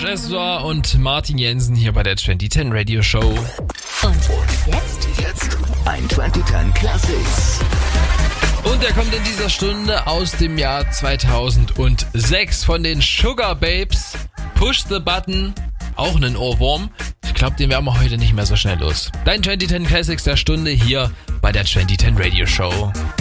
Serge Essoir und Martin Jensen hier bei der 2010 Radio Show. Und jetzt ein 2010 Classics. Und er kommt in dieser Stunde aus dem Jahr 2006 von den Sugar Babes. Push the Button, auch einen Ohrwurm. Ich glaube, den werden wir heute nicht mehr so schnell los. Dein 2010 Classics der Stunde hier bei der 2010 Radio Show.